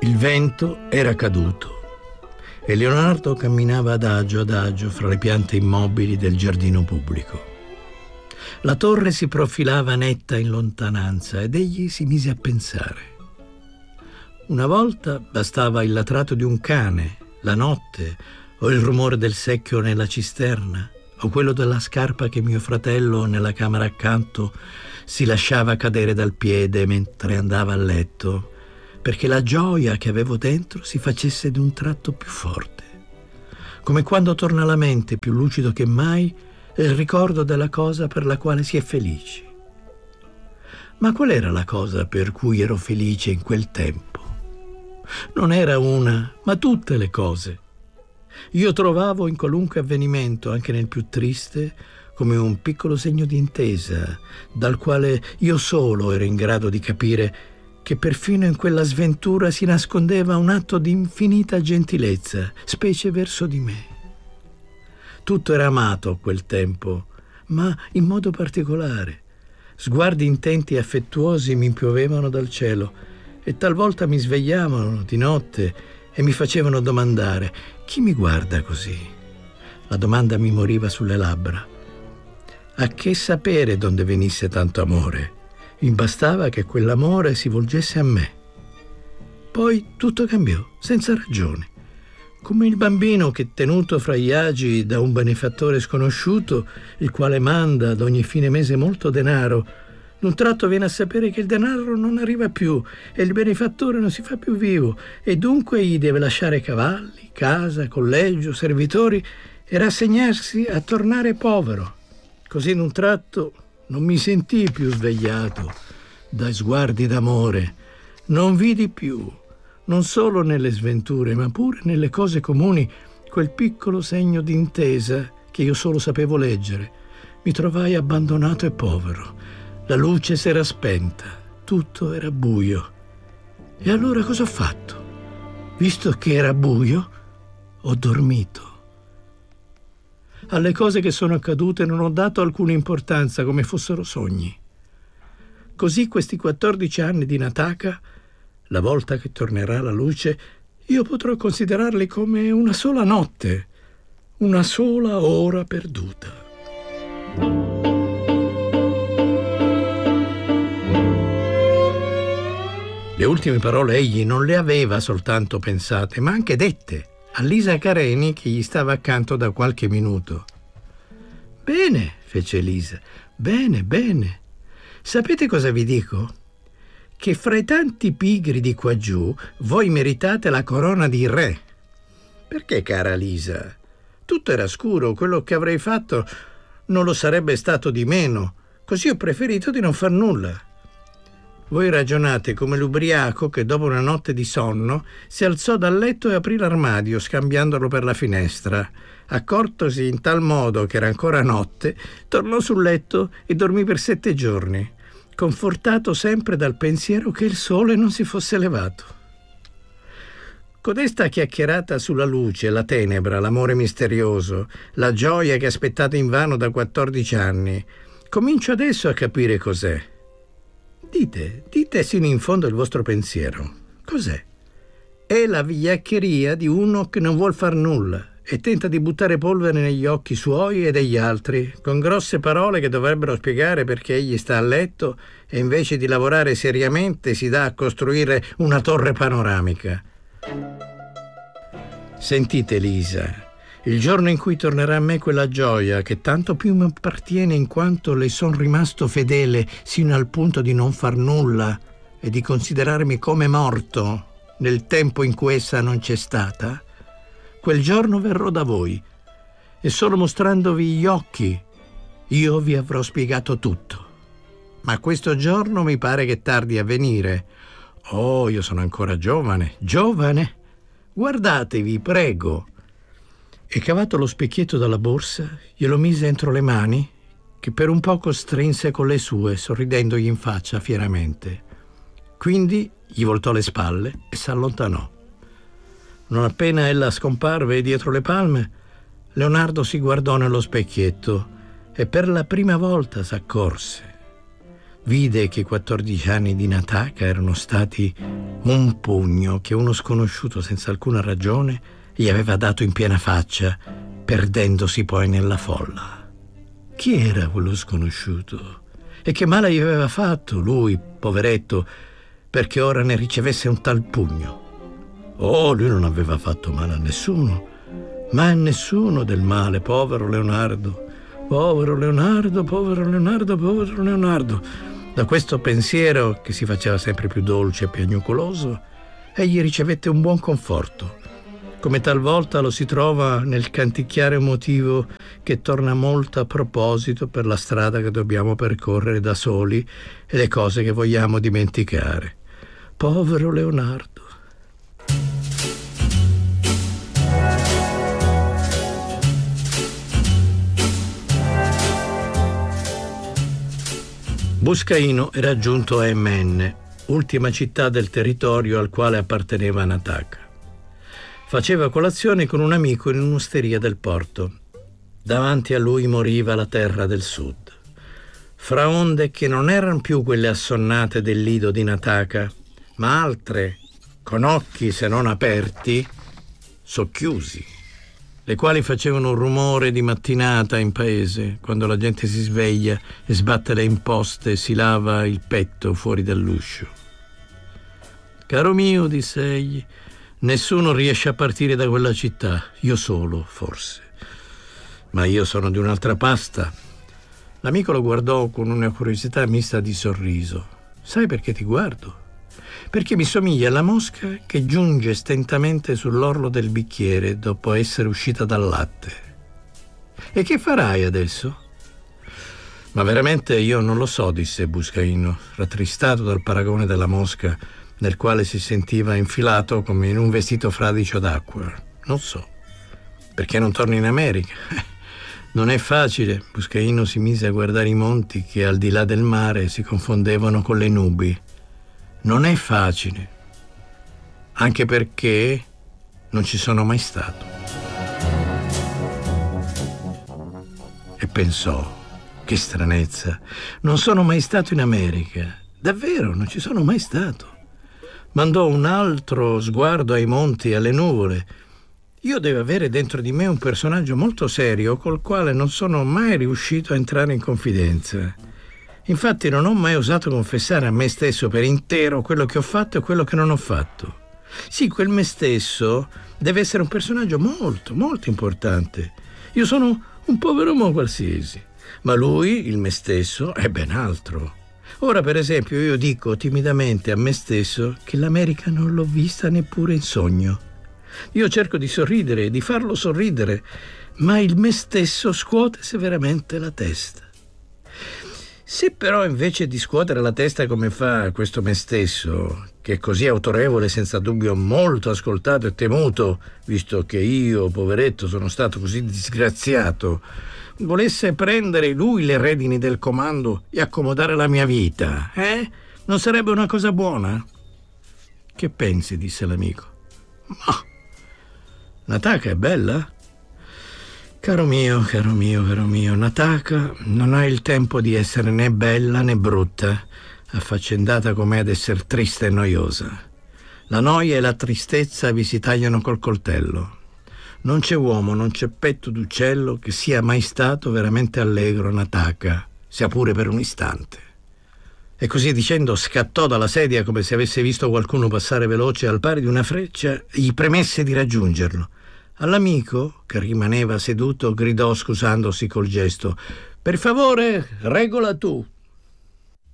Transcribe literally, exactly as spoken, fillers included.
Il vento era caduto e Leonardo camminava adagio adagio fra le piante immobili del giardino pubblico. La torre si profilava netta in lontananza ed egli si mise a pensare. Una volta bastava il latrato di un cane, la notte, o il rumore del secchio nella cisterna, o quello della scarpa che mio fratello nella camera accanto si lasciava cadere dal piede mentre andava a letto, perché la gioia che avevo dentro si facesse d'un tratto più forte. Come quando torna alla mente, più lucido che mai, il ricordo della cosa per la quale si è felici. Ma qual era la cosa per cui ero felice in quel tempo? Non era una, ma tutte le cose. Io trovavo in qualunque avvenimento, anche nel più triste, come un piccolo segno di intesa, dal quale io solo ero in grado di capire che perfino in quella sventura si nascondeva un atto di infinita gentilezza, specie verso di me. Tutto era amato a quel tempo, ma in modo particolare. Sguardi intenti e affettuosi mi piovevano dal cielo e talvolta mi svegliavano di notte e mi facevano domandare: chi mi guarda così? La domanda mi moriva sulle labbra. A che sapere donde venisse tanto amore? Mi bastava che quell'amore si volgesse a me. Poi tutto cambiò, senza ragione. Come il bambino che, tenuto fra gli agi da un benefattore sconosciuto, il quale manda ad ogni fine mese molto denaro, d'un tratto viene a sapere che il denaro non arriva più e il benefattore non si fa più vivo e dunque gli deve lasciare cavalli, casa, collegio, servitori e rassegnarsi a tornare povero. Così d'un tratto non mi sentii più svegliato dai sguardi d'amore, non vidi più, non solo nelle sventure ma pure nelle cose comuni, quel piccolo segno d'intesa che io solo sapevo leggere. Mi trovai abbandonato e povero. La luce s'era spenta, tutto era buio. E allora cosa ho fatto? Visto che era buio, ho dormito. Alle cose che sono accadute non ho dato alcuna importanza, come fossero sogni. Così questi quattordici anni di Nataka, la volta che tornerà la luce, io potrò considerarli come una sola notte, una sola ora perduta. Le ultime parole egli non le aveva soltanto pensate, ma anche dette a Lisa Careni, che gli stava accanto da qualche minuto. «Bene», fece Lisa, «bene, bene. Sapete cosa vi dico? Che fra i tanti pigri di qua giù voi meritate la corona di re». «Perché, cara Lisa? Tutto era scuro, quello che avrei fatto non lo sarebbe stato di meno, così ho preferito di non far nulla». Voi ragionate come l'ubriaco che dopo una notte di sonno si alzò dal letto e aprì l'armadio scambiandolo per la finestra. Accortosi in tal modo che era ancora notte, tornò sul letto e dormì per sette giorni, confortato sempre dal pensiero che il sole non si fosse levato. Codesta chiacchierata sulla luce, la tenebra, l'amore misterioso, la gioia che aspettate invano da quattordici anni, comincio adesso a capire cos'è. Dite, dite sino in fondo il vostro pensiero. Cos'è? È la vigliaccheria di uno che non vuol far nulla e tenta di buttare polvere negli occhi suoi e degli altri, con grosse parole che dovrebbero spiegare perché egli sta a letto e invece di lavorare seriamente si dà a costruire una torre panoramica. Sentite, Lisa, il giorno in cui tornerà a me quella gioia che tanto più mi appartiene in quanto le son rimasto fedele sino al punto di non far nulla e di considerarmi come morto nel tempo in cui essa non c'è stata, quel giorno verrò da voi e solo mostrandovi gli occhi io vi avrò spiegato tutto. Ma questo giorno mi pare che tardi a venire. Oh, io sono ancora giovane, giovane. Guardatevi, prego. E cavato lo specchietto dalla borsa, glielo mise entro le mani, che per un poco strinse con le sue, sorridendogli in faccia fieramente. Quindi gli voltò le spalle e s'allontanò. Non appena ella scomparve dietro le palme, Leonardo si guardò nello specchietto e per la prima volta s'accorse. Vide che i quattordici anni di Nataka erano stati Un pugno che uno sconosciuto senza alcuna ragione gli aveva dato in piena faccia, perdendosi poi nella folla. Chi era quello sconosciuto? E che male gli aveva fatto lui, poveretto, perché ora ne ricevesse un tal pugno? Oh, lui non aveva fatto male a nessuno, ma a nessuno del male, povero Leonardo. Povero Leonardo, povero Leonardo, povero Leonardo. Da questo pensiero, che si faceva sempre più dolce e piagnucoloso, egli ricevette un buon conforto, come talvolta lo si trova nel canticchiare emotivo che torna molto a proposito per la strada che dobbiamo percorrere da soli e le cose che vogliamo dimenticare. Povero Leonardo. Buscaino era giunto a Emene, ultima città del territorio al quale apparteneva Nataka. Faceva colazione con un amico in un'osteria del porto. Davanti a lui moriva la terra del sud. Fra onde che non erano più quelle assonnate del lido di Nataka, ma altre, con occhi se non aperti, socchiusi, le quali facevano un rumore di mattinata in paese, quando la gente si sveglia e sbatte le imposte e si lava il petto fuori dall'uscio. Caro mio, disse egli, nessuno riesce a partire da quella città, io solo, forse. Ma io sono di un'altra pasta. L'amico lo guardò con una curiosità mista di sorriso. Sai perché ti guardo? Perché mi somiglia alla mosca che giunge stentamente sull'orlo del bicchiere dopo essere uscita dal latte. E che farai adesso? Ma veramente io non lo so, disse Buscaino, rattristato dal paragone della mosca, nel quale si sentiva infilato come in un vestito fradicio d'acqua. Non so. Perché non torni in America? Non è facile. Buscaino si mise a guardare i monti che al di là del mare si confondevano con le nubi. Non è facile, anche perché non ci sono mai stato. E pensò, che stranezza, non sono mai stato in America, davvero non ci sono mai stato. Mandò un altro sguardo ai monti e alle nuvole. Io devo avere dentro di me un personaggio molto serio col quale non sono mai riuscito a entrare in confidenza. Infatti non ho mai osato confessare a me stesso per intero quello che ho fatto e quello che non ho fatto. Sì, quel me stesso deve essere un personaggio molto, molto importante. Io sono un povero uomo qualsiasi, ma lui, il me stesso, è ben altro. Ora, per esempio, io dico timidamente a me stesso che l'America non l'ho vista neppure in sogno. Io cerco di sorridere, di farlo sorridere, ma il me stesso scuote severamente la testa. Se però invece di scuotere la testa come fa questo me stesso, che è così autorevole, senza dubbio molto ascoltato e temuto, visto che io, poveretto, sono stato così disgraziato, volesse prendere lui le redini del comando e accomodare la mia vita, eh? Non sarebbe una cosa buona? Che pensi? Disse l'amico. Ma Nataka è bella? Caro mio, caro mio, caro mio, Nataka non ha il tempo di essere né bella né brutta, affaccendata com'è ad essere triste e noiosa. La noia e la tristezza vi si tagliano col coltello. Non c'è uomo, non c'è petto d'uccello che sia mai stato veramente allegro a Nataka, sia pure per un istante. E così dicendo scattò dalla sedia come se avesse visto qualcuno passare veloce al pari di una freccia e gli premesse di raggiungerlo. All'amico, che rimaneva seduto, gridò scusandosi col gesto: «Per favore, regola tu!»